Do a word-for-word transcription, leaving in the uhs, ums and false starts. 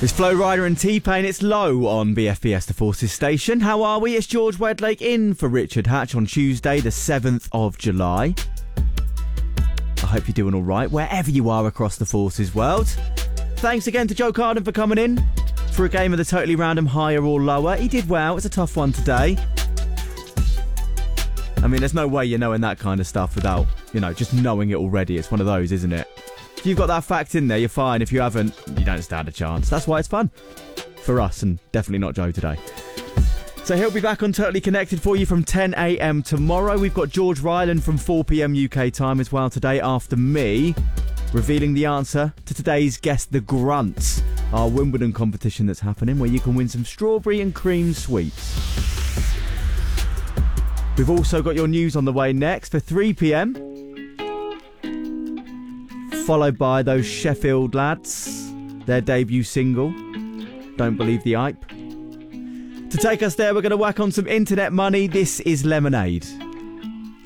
It's Flo Rida and T-Pain. It's Low on B F B S The Forces station. How are we? It's George Wedlake in for Richard Hatch on Tuesday, the seventh of July. I hope you're doing all right, wherever you are across the Forces world. Thanks again to Joe Carden for coming in for a game of the totally random higher or lower. He did well. It's a tough one today. I mean, there's no way you're knowing that kind of stuff without, you know, just knowing it already. It's one of those, isn't it? If you've got that fact in there, you're fine. If you haven't, you don't stand a chance. That's why it's fun. For us, and definitely not Joe today. So he'll be back on Totally Connected for you from ten a.m. tomorrow. We've got George Ryland from four p.m. U K time as well today after me, revealing the answer to today's Guess the Grunts, our Wimbledon competition that's happening where you can win some strawberry and cream sweets. We've also got your news on the way next for three p.m. followed by those Sheffield lads, their debut single, Don't Believe the Hype. To take us there, we're going to whack on some internet money. This is Lemonade.